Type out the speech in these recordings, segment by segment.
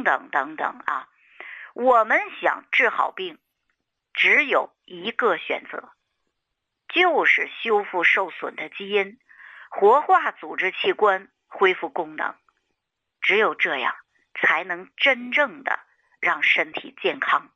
等等等啊。我们想治好病，只有一个选择，就是修复受损的基因，活化组织器官，恢复功能。只有这样，才能真正的让身体健康。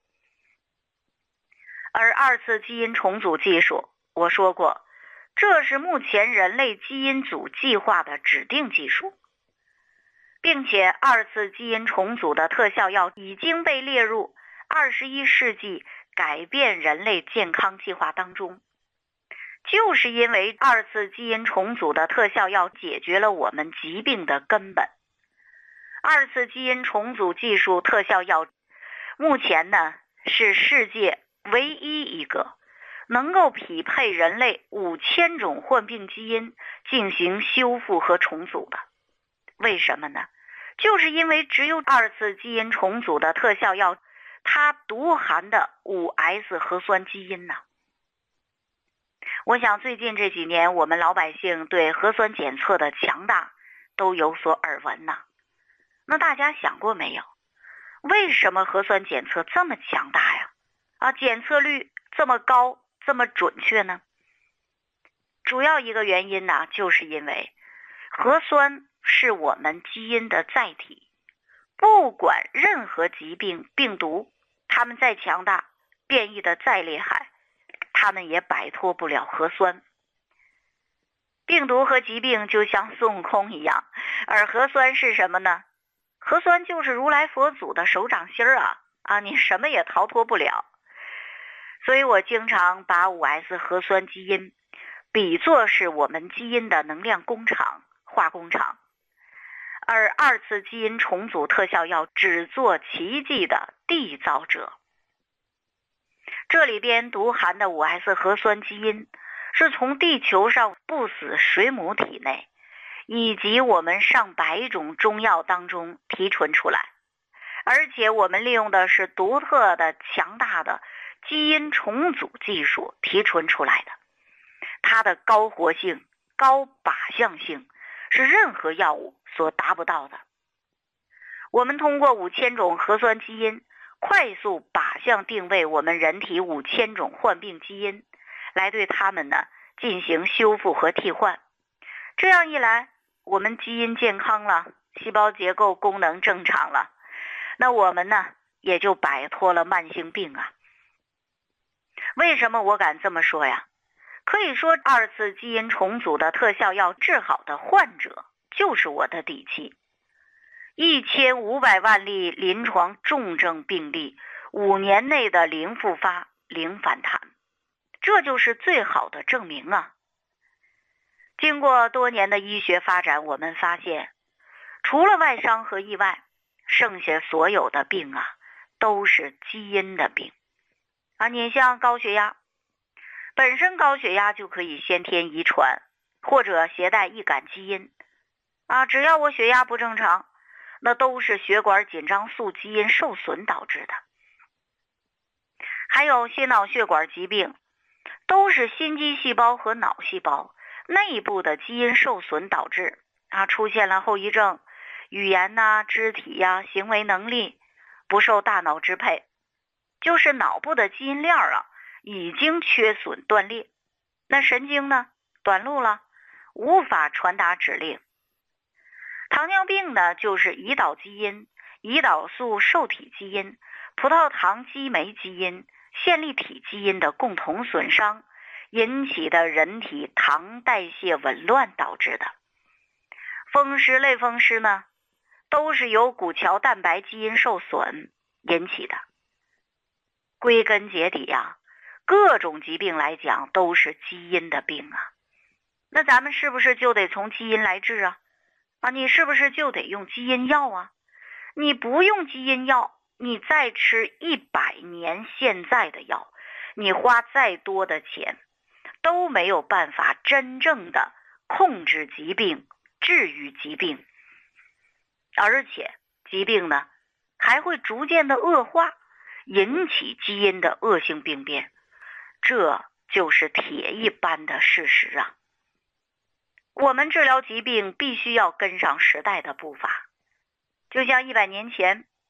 而二次基因重组技术，我说过，这是目前人类基因组计划的指定技术，并且二次基因重组的特效药已经被列入21世纪改变人类健康计划当中。就是因为二次基因重组的特效药解决了我们疾病的根本。二次基因重组技术特效药目前呢是世界唯一一个能够匹配人类5000种患病基因进行修复和重组的。为什么呢？就是因为只有二次基因重组的特效药，它独含的5S 核酸基因呢。我想最近这几年，我们老百姓对核酸检测的强大都有所耳闻呢。那大家想过没有，为什么核酸检测这么强大呀？检测率这么高，这么准确呢？主要一个原因呢，就是因为核酸是我们基因的载体，不管任何疾病、病毒，它们再强大，变异的再厉害，它们也摆脱不了核酸。病毒和疾病就像孙悟空一样，而核酸是什么呢？核酸就是如来佛祖的手掌心啊，你什么也逃脱不了。所以我经常把5S 核酸基因比作是我们基因的能量工厂、化工厂，而二次基因重组特效药只做奇迹的缔造者。这里边独含的5S 核酸基因是从地球上不死水母体内以及我们上百种中药当中提纯出来，而且我们利用的是独特的强大的基因重组技术提纯出来的。它的高活性、高靶向性是任何药物所达不到的。我们通过5000种核酸基因快速靶向定位我们人体5000种患病基因，来对它们呢进行修复和替换。这样一来，我们基因健康了，细胞结构功能正常了，那我们呢也就摆脱了慢性病啊。为什么我敢这么说呀？可以说二次基因重组的特效药治好的患者就是我的底气。1500万例临床重症病例，5年内的零复发、零反弹，这就是最好的证明啊。经过多年的医学发展，我们发现除了外伤和意外，剩下所有的病都是基因的病你像高血压，本身高血压就可以先天遗传或者携带易感基因只要我血压不正常，那都是血管紧张素基因受损导致的。还有心脑血管疾病，都是心肌细胞和脑细胞内部的基因受损导致出现了后遗症，语言肢体行为能力不受大脑支配，就是脑部的基因链已经缺损断裂，那神经呢短路了，无法传达指令。糖尿病呢就是胰岛基因、胰岛素受体基因、葡萄糖激酶基因、线粒体基因的共同损伤引起的人体糖代谢紊乱导致的。风湿类风湿呢都是由骨桥蛋白基因受损引起的。归根结底各种疾病来讲都是基因的病那咱们是不是就得从基因来治你是不是就得用基因药你不用基因药，你再吃100年现在的药，你花再多的钱都没有办法真正的控制疾病、治愈疾病，而且疾病呢还会逐渐的恶化，引起基因的恶性病变，这就是铁一般的事实我们治疗疾病必须要跟上时代的步伐，就像100年前